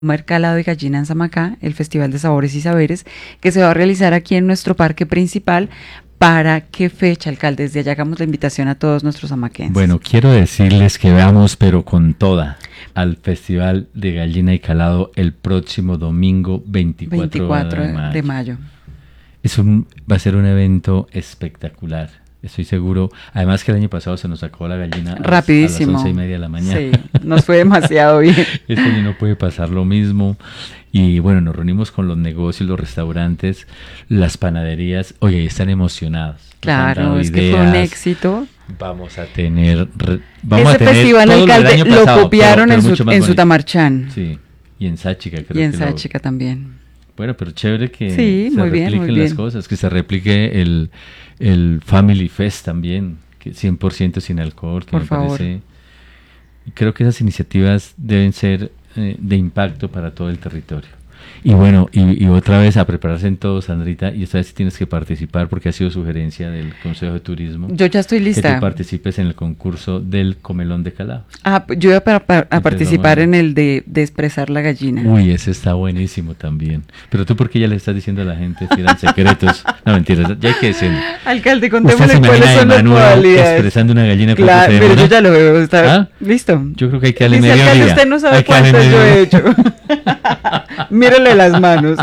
comer calado de gallina en Samacá, el Festival de Sabores y Saberes, que se va a realizar aquí en nuestro parque principal. ¿Para qué fecha, alcalde? Desde allá hagamos la invitación a todos nuestros samaquenses. Bueno, quiero decirles que veamos, pero con toda, al Festival de Gallina y Calado el próximo domingo 24 de mayo. Va a ser un evento espectacular, estoy seguro. Además que el año pasado se nos acabó la gallina rapidísimo. A las 11:30 de la mañana. Sí, nos fue demasiado bien. Este año no puede pasar lo mismo. Y bueno, nos reunimos con los negocios, los restaurantes, las panaderías. Oye, están emocionados. Claro, es que fue un éxito. Vamos a tener... Ese festival, alcalde, lo copiaron en Sutamarchán. Sí, y en Sáchica creo que y en Sáchica también. Bueno, pero chévere que sí, se repliquen las cosas, que se replique el Family Fest también, que 100% sin alcohol, que por me favor. Parece... Creo que esas iniciativas deben ser de impacto para todo el territorio. Y bueno, y otra vez a prepararse en todo, Sandrita, y esta vez sí tienes que participar porque ha sido sugerencia del Consejo de Turismo. Yo ya estoy lista. Que tú participes en el concurso del comelón de calado. Yo iba a participar en el de expresar la gallina. Uy, ese está buenísimo también. Pero tú, ¿por qué ya le estás diciendo a la gente si eran secretos? No, mentiras, ya hay que decirlo. Alcalde, contémosle cuáles son las modalidades. Expresando una gallina. Claro, pero yo ya lo veo. Está listo. Yo creo que hay que darle medio día. Usted no sabe cuántas yo he hecho. Mírele las manos.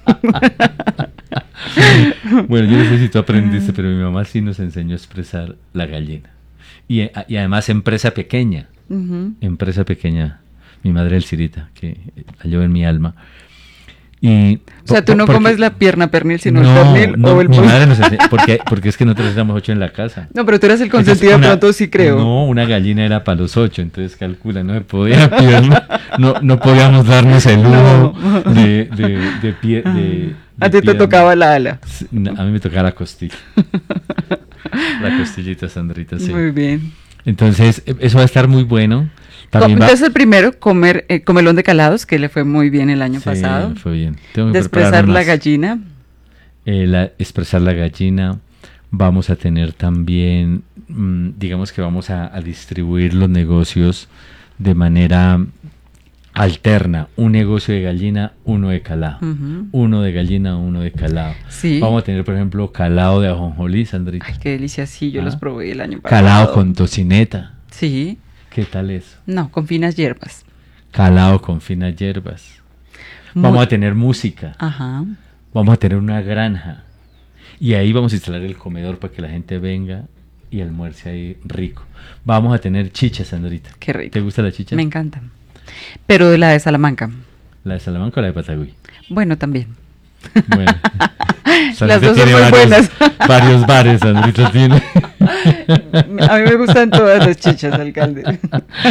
Bueno, yo no sé si tú aprendiste, pero mi mamá sí nos enseñó a expresar la gallina. Y además empresa pequeña. Empresa pequeña. Mi madre Elcirita, que la llevo en mi alma. Y o sea, tú no comes la pierna pernil, sino el pernil o el mi madre nos enseñó, porque es que nosotros éramos 8 en la casa. No, pero tú eras el consentido de pronto, sí creo. No, una gallina era para los 8, entonces calcula, no se podía pierna, no podíamos darnos el lujo de pie. A ti te tocaba la ala. A mí me tocaba la costilla. La costillita, Sandrita, sí. Muy bien. Entonces, eso va a estar muy bueno. Entonces el primero, comelón de calados, que le fue muy bien el año pasado. Fue bien. De expresar la gallina. Expresar la gallina. Vamos a tener también, digamos que vamos a distribuir los negocios de manera alterna. Un negocio de gallina, uno de calado. Uno de gallina, uno de calado. Sí. Vamos a tener, por ejemplo, calado de ajonjolí, Sandrita. Ay, qué delicia, sí, yo los probé el año pasado. Calado con tocineta. Sí. ¿Qué tal eso? No, con finas hierbas. Calado con finas hierbas. Vamos a tener música. Ajá. Vamos a tener una granja. Y ahí vamos a instalar el comedor para que la gente venga y almuerce ahí rico. Vamos a tener chicha, Sandrita. Qué rico. ¿Te gusta la chicha? Me encanta. Pero de la de Salamanca. ¿La de Salamanca o la de Patagüí? Bueno, también. Bueno. Las dos son muy buenas. Varios bares, Sandrita tiene. A mí me gustan todas las chichas, alcalde.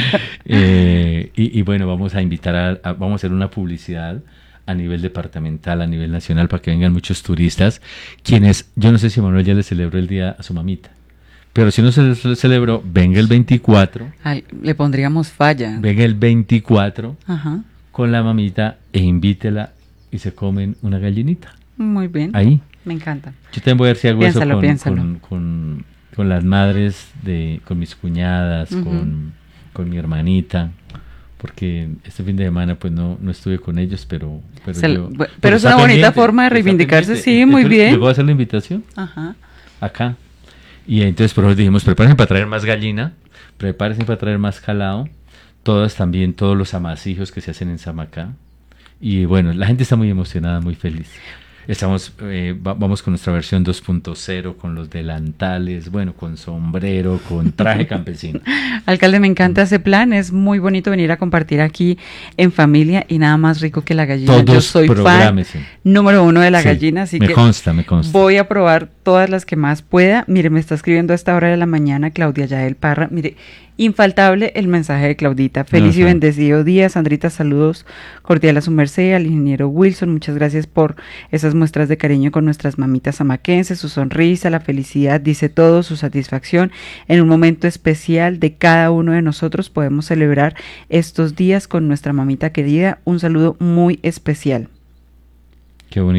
Y bueno, vamos a invitar vamos a hacer una publicidad a nivel departamental, a nivel nacional, para que vengan muchos turistas, quienes, yo no sé si Manuel ya le celebró el día a su mamita, pero si no se le celebró, venga el 24. Le pondríamos falla. Venga el 24 Ajá. con la mamita e invítela y se comen una gallinita. Muy bien. Ahí. Me encanta. Yo también voy a ver si hago Piénsalo. con las madres, con mis cuñadas, con mi hermanita, porque este fin de semana pues no estuve con ellos, pero es una bonita forma de reivindicarse, sí, muy bien. ¿Le puedo hacer la invitación? Ajá. Acá. Y entonces por eso dijimos, prepárense para traer más gallina, prepárense para traer más calado, todos los amasijos que se hacen en Samacá. Y bueno, la gente está muy emocionada, muy feliz. Vamos con nuestra versión 2.0, con los delantales, bueno, con sombrero, con traje campesino. Alcalde, me encanta ese plan, es muy bonito venir a compartir aquí en familia y nada más rico que la gallina. Yo soy fan número 1 de la gallina, así que me consta. Voy a probar todas las que más pueda. Mire, me está escribiendo a esta hora de la mañana Claudia Yael Parra, mire, infaltable el mensaje de Claudita. Feliz y bendecido día, Sandrita, saludos cordial a su merced, al ingeniero Wilson, muchas gracias por esas muestras de cariño con nuestras mamitas samaquenses, su sonrisa, la felicidad, dice todo, su satisfacción. En un momento especial de cada uno de nosotros podemos celebrar estos días con nuestra mamita querida. Un saludo muy especial. Qué bonito.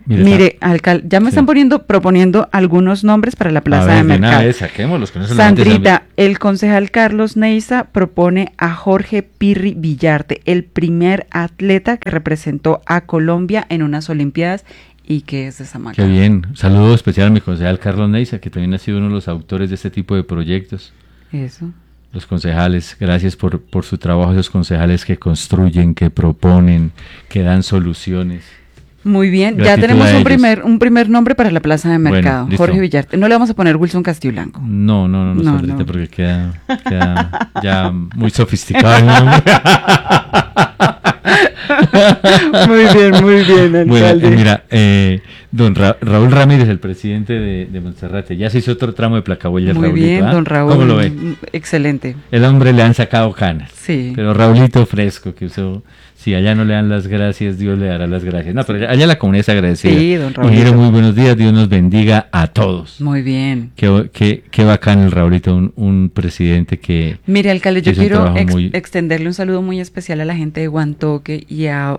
Mire, alcalde, ya me están proponiendo algunos nombres para la plaza de mercado. Una vez, saquémoslos, con eso Sandrita, el concejal Carlos Neiza propone a Jorge Pirri Villarte, el primer atleta que representó a Colombia en unas Olimpiadas y que es de Samacá. Qué bien. Saludo especial a mi concejal Carlos Neiza, que también ha sido uno de los autores de este tipo de proyectos. Eso. Los concejales, gracias por su trabajo, esos concejales que construyen, que proponen, que dan soluciones. Muy bien, ya tenemos un primer nombre para la plaza de mercado, bueno, Jorge Villarte. No le vamos a poner Wilson Castiblanco. No, Sandrita, porque queda ya muy sofisticado el nombre. Muy bien, alcalde. Bueno, mira, don Raúl Ramírez, el presidente de Monserrate, ya se hizo otro tramo de Placahuella. Muy Raulito, bien, don Raúl. ¿Cómo lo ve? Excelente. El hombre le han sacado canas. Sí. Pero Raulito fresco, que usó... Si allá no le dan las gracias, Dios le dará las gracias. No, pero allá la comunidad es agradecida. Sí, don Raúl. Muy buenos días, Dios nos bendiga a todos. Muy bien. Qué bacán el Raulito, un presidente que... Mire, alcalde, yo quiero extenderle un saludo muy especial a la gente de Guantoque y a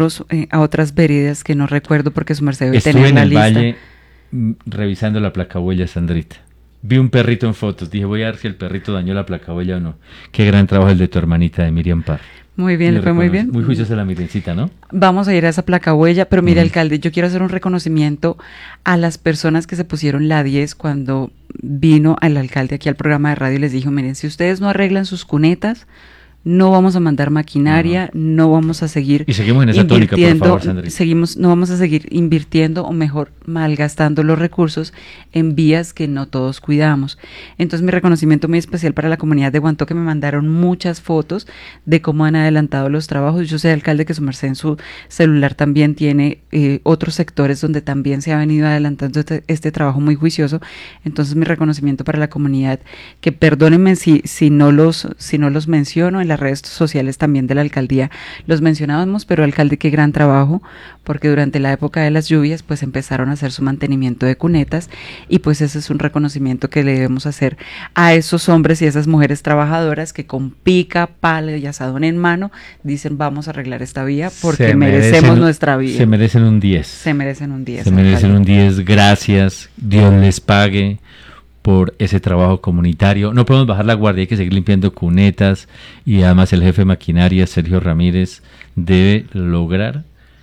otras veredas que no recuerdo porque su merced debe tener la lista. Estuve en el valle revisando la placahuella, Sandrita. Vi un perrito en fotos, dije voy a ver si el perrito dañó la placahuella o no. Qué gran trabajo el de tu hermanita, de Miriam Parr. Muy bien, le fue muy bien. Muy juiciosa la Mirencita, ¿no? Vamos a ir a esa placahuella, pero mire, alcalde, yo quiero hacer un reconocimiento a las personas que se pusieron la 10 cuando vino el alcalde aquí al programa de radio y les dijo, miren, si ustedes no arreglan sus cunetas, no vamos a mandar maquinaria, no vamos a seguir y seguimos en esa tónica, por favor, Sandrita. No vamos a seguir invirtiendo o mejor malgastando los recursos en vías que no todos cuidamos. Entonces mi reconocimiento muy especial para la comunidad de Guantó, que me mandaron muchas fotos de cómo han adelantado los trabajos. Yo sé, alcalde, que su merced en su celular también tiene otros sectores donde también se ha venido adelantando este trabajo muy juicioso. Entonces mi reconocimiento para la comunidad, que perdónenme si no los menciono en la redes sociales también de la alcaldía los mencionábamos, pero alcalde, qué gran trabajo, porque durante la época de las lluvias pues empezaron a hacer su mantenimiento de cunetas y pues ese es un reconocimiento que le debemos hacer a esos hombres y esas mujeres trabajadoras que con pica, pala y asadón en mano dicen vamos a arreglar esta vía porque merecemos nuestra vía. Se merecen un 10. Se merecen un 10. Se merecen un 10, gracias, Dios les pague por ese trabajo comunitario. No podemos bajar la guardia, hay que seguir limpiando cunetas y además el jefe de maquinaria, Sergio Ramírez, debe lograr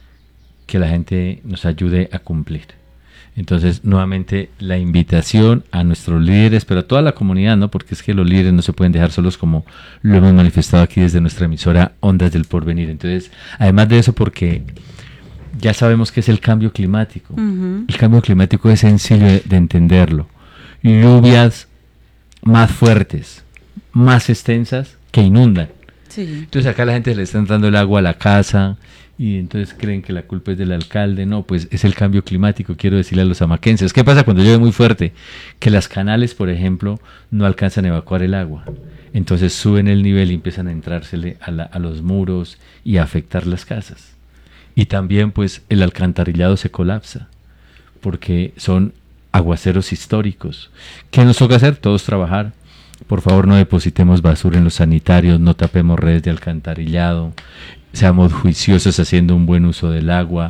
que la gente nos ayude a cumplir. Entonces, nuevamente, la invitación a nuestros líderes, pero a toda la comunidad, ¿no? Porque es que los líderes no se pueden dejar solos, como lo hemos manifestado aquí desde nuestra emisora Ondas del Porvenir. Entonces, además de eso, porque ya sabemos qué es el cambio climático. El cambio climático es sencillo de entenderlo. Lluvias más fuertes, más extensas, que inundan. Sí. Entonces acá la gente le está entrando el agua a la casa y entonces creen que la culpa es del alcalde. No, pues es el cambio climático, quiero decirle a los amaquenses. ¿Qué pasa cuando llueve muy fuerte? Que las canales, por ejemplo, no alcanzan a evacuar el agua. Entonces suben el nivel y empiezan a entrársele a los muros y a afectar las casas. Y también pues el alcantarillado se colapsa porque son aguaceros históricos. ¿Qué nos toca hacer? Todos trabajar. Por favor, no depositemos basura en los sanitarios, no tapemos redes de alcantarillado, seamos juiciosos haciendo un buen uso del agua,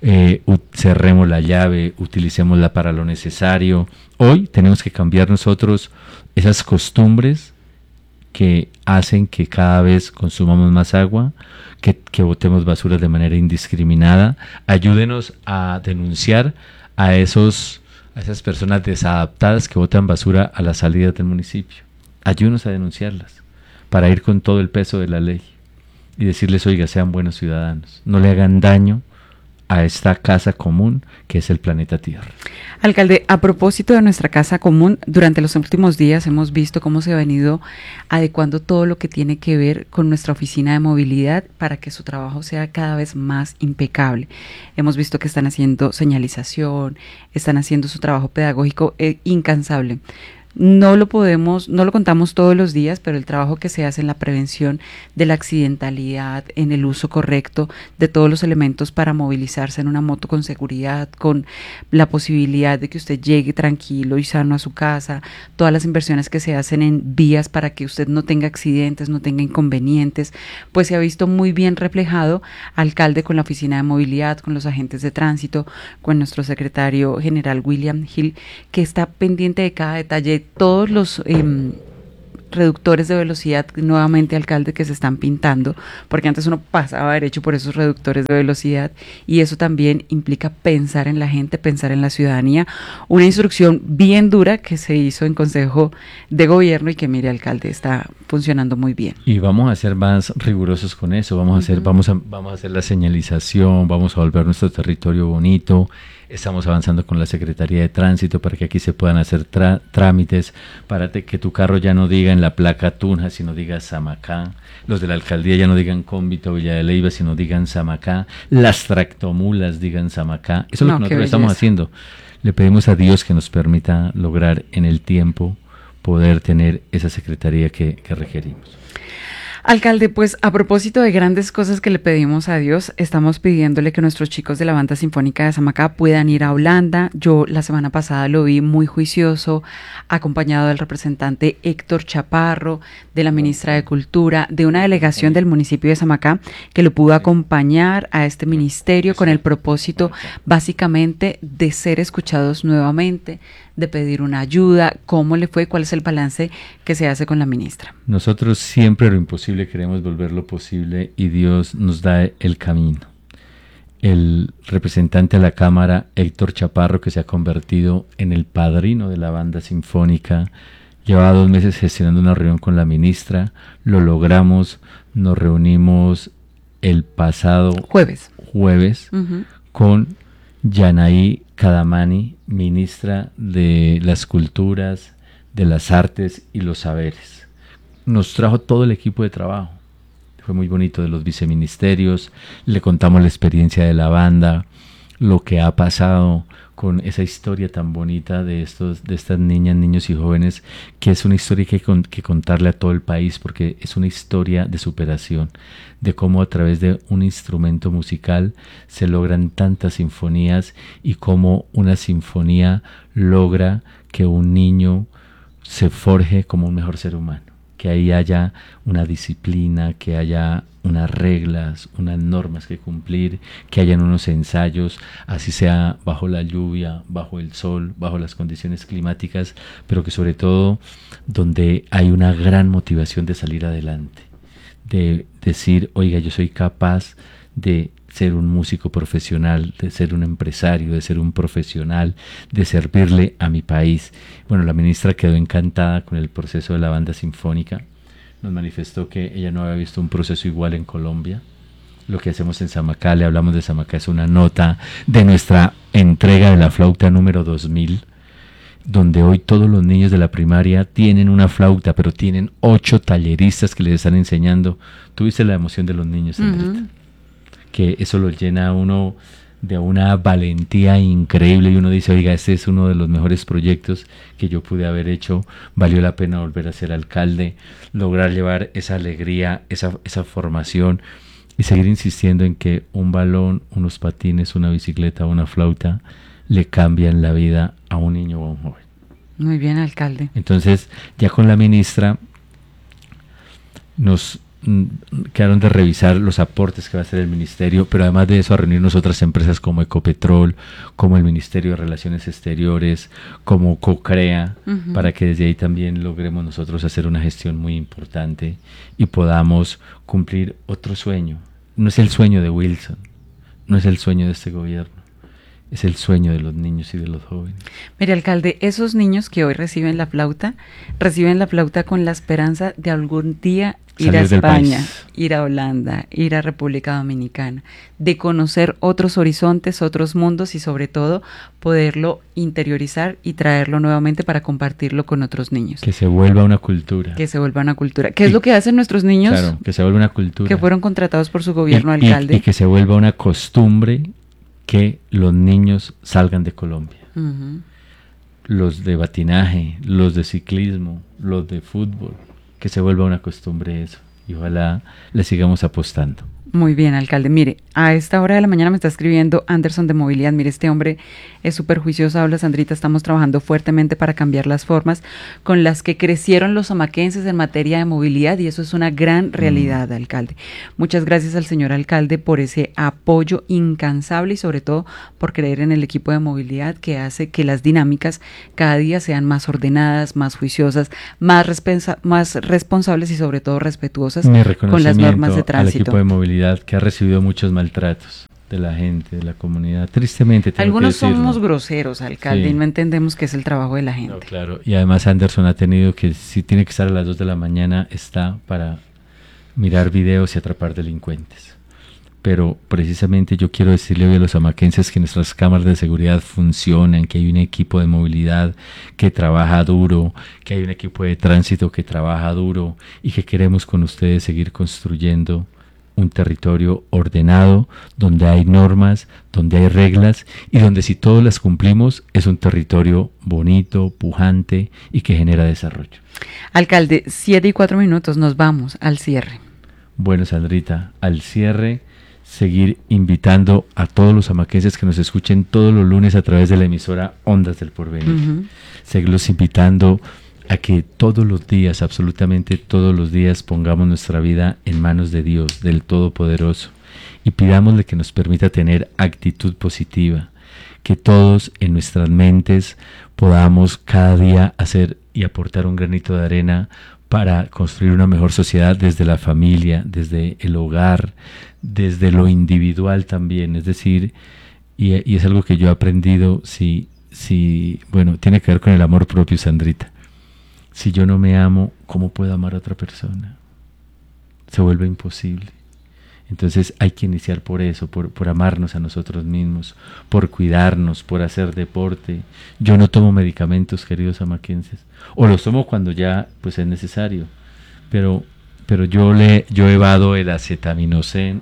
cerremos la llave, utilicémosla para lo necesario. Hoy tenemos que cambiar nosotros esas costumbres que hacen que cada vez consumamos más agua, que botemos basura de manera indiscriminada. Ayúdenos a denunciar a esas personas desadaptadas que botan basura a la salida del municipio. Ayúdenos a denunciarlas para ir con todo el peso de la ley y decirles, oiga, sean buenos ciudadanos, no le hagan daño a esta casa común que es el planeta Tierra. Alcalde, a propósito de nuestra casa común, durante los últimos días hemos visto cómo se ha venido adecuando todo lo que tiene que ver con nuestra oficina de movilidad para que su trabajo sea cada vez más impecable. Hemos visto que están haciendo señalización, están haciendo su trabajo pedagógico incansable. no lo contamos todos los días, pero el trabajo que se hace en la prevención de la accidentalidad, en el uso correcto de todos los elementos para movilizarse en una moto con seguridad, con la posibilidad de que usted llegue tranquilo y sano a su casa, todas las inversiones que se hacen en vías para que usted no tenga accidentes, no tenga inconvenientes, pues se ha visto muy bien reflejado, alcalde, con la oficina de movilidad, con los agentes de tránsito, con nuestro secretario general William Hill, que está pendiente de cada detalle, todos los reductores de velocidad, nuevamente, alcalde, que se están pintando, porque antes uno pasaba derecho por esos reductores de velocidad, y eso también implica pensar en la gente, pensar en la ciudadanía. Una instrucción bien dura que se hizo en Consejo de Gobierno y que, mire, alcalde, está funcionando muy bien. Y vamos a ser más rigurosos con eso, vamos a hacer la señalización, vamos a volver nuestro territorio bonito. Estamos avanzando con la Secretaría de Tránsito para que aquí se puedan hacer trámites, para que tu carro ya no diga en la placa Tunja, sino diga Samacá. Los de la alcaldía ya no digan Cómbito, Villa de Leyva, sino digan Samacá. Las tractomulas digan Samacá. Eso es lo que nosotros estamos haciendo. Le pedimos a Dios que nos permita lograr en el tiempo poder tener esa secretaría que requerimos. Alcalde, pues a propósito de grandes cosas que le pedimos a Dios, estamos pidiéndole que nuestros chicos de la Banda Sinfónica de Samacá puedan ir a Holanda. Yo la semana pasada lo vi muy juicioso, acompañado del representante Héctor Chaparro, de la ministra de Cultura, de una delegación del municipio de Samacá que lo pudo acompañar a este ministerio con el propósito básicamente de ser escuchados nuevamente, de pedir una ayuda. ¿Cómo le fue? ¿Cuál es el balance que se hace con la ministra? Nosotros siempre lo imposible queremos volver lo posible y Dios nos da el camino. El representante de la Cámara, Héctor Chaparro, que se ha convertido en el padrino de la Banda Sinfónica, llevaba 2 meses gestionando una reunión con la ministra, lo logramos, nos reunimos el pasado jueves con Yanaí Kadamani, ministra de las Culturas, de las Artes y los Saberes. Nos trajo todo el equipo de trabajo. Fue muy bonito, de los viceministerios. Le contamos la experiencia de la banda, lo que ha pasado con esa historia tan bonita de estas niñas, niños y jóvenes, que es una historia que hay que contarle a todo el país, porque es una historia de superación, de cómo a través de un instrumento musical se logran tantas sinfonías y cómo una sinfonía logra que un niño se forje como un mejor ser humano, que ahí haya una disciplina, que haya unas reglas, unas normas que cumplir, que hayan unos ensayos, así sea bajo la lluvia, bajo el sol, bajo las condiciones climáticas, pero que sobre todo donde hay una gran motivación de salir adelante, de decir, oiga, yo soy capaz de ser un músico profesional, de ser un empresario, de ser un profesional, de servirle a mi país. Bueno, la ministra quedó encantada con el proceso de la Banda Sinfónica. Nos manifestó que ella no había visto un proceso igual en Colombia. Lo que hacemos en Samacá, le hablamos de Samacá, es una nota de nuestra entrega de la flauta número 2000, donde hoy todos los niños de la primaria tienen una flauta, pero tienen 8 talleristas que les están enseñando. ¿Tuviste la emoción de los niños, Sandrita? Que eso lo llena a uno de una valentía increíble y uno dice, oiga, este es uno de los mejores proyectos que yo pude haber hecho, valió la pena volver a ser alcalde, lograr llevar esa alegría, esa formación y seguir insistiendo en que un balón, unos patines, una bicicleta, una flauta le cambian la vida a un niño o a un joven. Muy bien, alcalde. Entonces, ya con la ministra nos quedaron de revisar los aportes que va a hacer el ministerio, pero además de eso a reunirnos otras empresas como Ecopetrol, como el Ministerio de Relaciones Exteriores, como COCREA, para que desde ahí también logremos nosotros hacer una gestión muy importante y podamos cumplir otro sueño. No es el sueño de Wilson, no es el sueño de este gobierno, es el sueño de los niños y de los jóvenes. Mire, alcalde, esos niños que hoy reciben la flauta con la esperanza de algún día ir a España, ir a Holanda, ir a República Dominicana, de conocer otros horizontes, otros mundos y sobre todo poderlo interiorizar y traerlo nuevamente para compartirlo con otros niños. Que se vuelva una cultura. Que se vuelva una cultura. ¿Qué es lo que hacen nuestros niños? Claro, que se vuelva una cultura. Que fueron contratados por su gobierno, alcalde. Y que se vuelva una costumbre que los niños salgan de Colombia. los de patinaje, los de ciclismo, los de fútbol, que se vuelva una costumbre eso. Y ojalá le sigamos apostando. Muy bien, alcalde. Mire, a esta hora de la mañana me está escribiendo Anderson de Movilidad. Mire, este hombre es súper juicioso. Habla, Sandrita, estamos trabajando fuertemente para cambiar las formas con las que crecieron los somaquenses en materia de movilidad y eso es una gran realidad, alcalde. Muchas gracias al señor alcalde por ese apoyo incansable y sobre todo por creer en el equipo de movilidad que hace que las dinámicas cada día sean más ordenadas, más juiciosas, más responsables y sobre todo respetuosas con las normas de tránsito. Al equipo de movilidad que ha recibido muchos maltratos de la gente, de la comunidad, tristemente tengo algunos que decirlo. somos groseros, alcalde, Sí. Y no entendemos que es el trabajo de la gente. No, claro, y además Anderson ha tenido que, si tiene que estar a las 2 de la mañana, está para mirar videos y atrapar delincuentes. Pero precisamente yo quiero decirle hoy a los amaquenses que nuestras cámaras de seguridad funcionan, que hay un equipo de movilidad que trabaja duro, que hay un equipo de tránsito que trabaja duro y que queremos con ustedes seguir construyendo un territorio ordenado, donde hay normas, donde hay reglas y donde si todos las cumplimos es un territorio bonito, pujante y que genera desarrollo. Alcalde, 7:04, nos vamos al cierre. Bueno, Sandrita, al cierre, seguir invitando a todos los amaquenses que nos escuchen todos los lunes a través de la emisora Ondas del Porvenir. Seguirlos invitando a que todos los días, absolutamente todos los días, pongamos nuestra vida en manos de Dios, del Todopoderoso, y pidámosle que nos permita tener actitud positiva, que todos en nuestras mentes podamos cada día hacer y aportar un granito de arena para construir una mejor sociedad desde la familia, desde el hogar, desde lo individual también, es decir, y es algo que yo he aprendido, bueno, tiene que ver con el amor propio, Sandrita. Si yo no me amo, ¿cómo puedo amar a otra persona? Se vuelve imposible. Entonces hay que iniciar por eso, por amarnos a nosotros mismos, por cuidarnos, por hacer deporte. Yo no tomo medicamentos, queridos amaquenses, o los tomo cuando ya pues es necesario, pero yo evado el acetaminofén,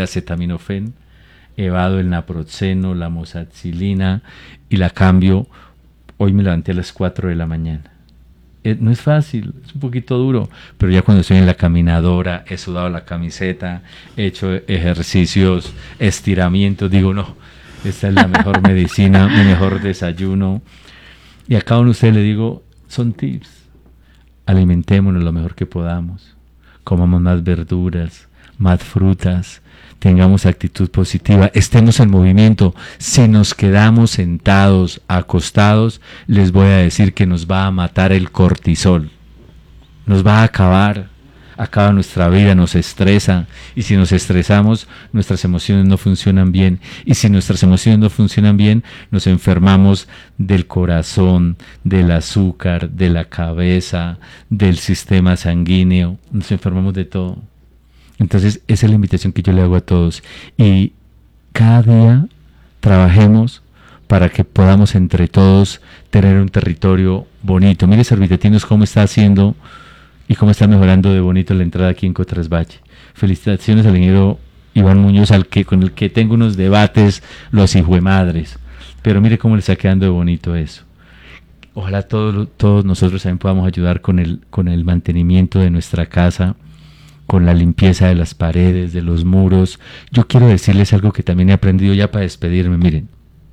evado el naproxeno, la moxicilina y la cambio. Hoy me levanté a las 4 de la mañana. No es fácil, es un poquito duro, pero ya cuando estoy en la caminadora, he sudado la camiseta, he hecho ejercicios, estiramientos, digo, no, esta es la mejor medicina, mi mejor desayuno. Y a cada uno de ustedes le digo, son tips. Alimentémonos lo mejor que podamos, comamos más verduras, más frutas, tengamos actitud positiva, estemos en movimiento. Si nos quedamos sentados, acostados, les voy a decir que nos va a matar el cortisol, nos va a acaba nuestra vida, nos estresa, y si nos estresamos, nuestras emociones no funcionan bien, y si nuestras emociones no funcionan bien, nos enfermamos del corazón, del azúcar, de la cabeza, del sistema sanguíneo, nos enfermamos de todo. Entonces esa es la invitación que yo le hago a todos, y cada día trabajemos para que podamos entre todos tener un territorio bonito. Mire, Servitetinos, cómo está haciendo y cómo está mejorando de bonito la entrada aquí en Cotrasvalle. Felicitaciones al ingeniero Iván Muñoz, con el que tengo unos debates, los hijuemadres, pero mire cómo le está quedando de bonito eso. Ojalá todos nosotros también podamos ayudar con el mantenimiento de nuestra casa, con la limpieza de las paredes, de los muros. Yo quiero decirles algo que también he aprendido ya para despedirme. Miren,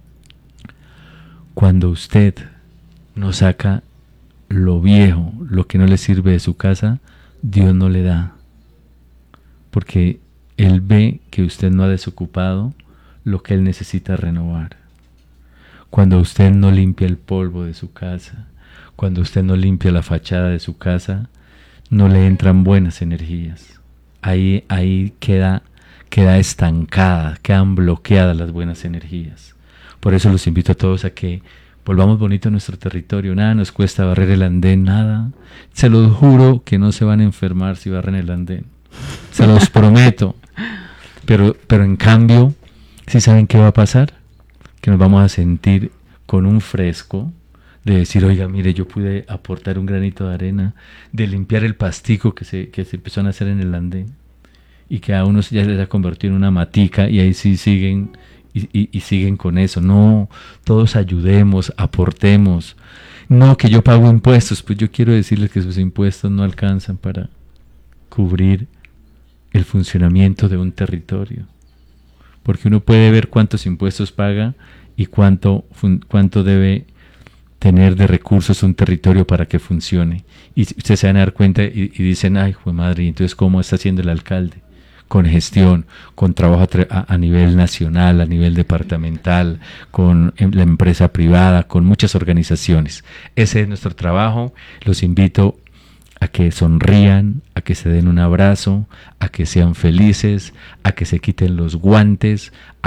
cuando usted no saca lo viejo, lo que no le sirve de su casa, Dios no le da, porque Él ve que usted no ha desocupado lo que Él necesita renovar. Cuando usted no limpia el polvo de su casa, cuando usted no limpia la fachada de su casa, no le entran buenas energías. Ahí queda estancada, quedan bloqueadas las buenas energías. Por eso los invito a todos a que volvamos bonito nuestro territorio. Nada nos cuesta barrer el andén, nada. Se los juro que no se van a enfermar si barren el andén. Se los prometo. Pero en cambio, ¿sí saben qué va a pasar? Que nos vamos a sentir con un fresco de decir, oiga, mire, yo pude aportar un granito de arena, de limpiar el pastico que se empezó a hacer en el andén, y que a unos ya les ha convertido en una matica, y ahí sí siguen y siguen con eso. No, todos ayudemos, aportemos. No, que yo pago impuestos. Pues yo quiero decirles que esos impuestos no alcanzan para cubrir el funcionamiento de un territorio. Porque uno puede ver cuántos impuestos paga y cuánto debe tener de recursos un territorio para que funcione. Y ustedes se van a dar cuenta y dicen, ay, jue madre, ¿y entonces cómo está haciendo el alcalde? Con gestión, con trabajo a nivel nacional, a nivel departamental, con la empresa privada, con muchas organizaciones. Ese es nuestro trabajo. Los invito a que sonrían, a que se den un abrazo, a que sean felices, a que se quiten los guantes,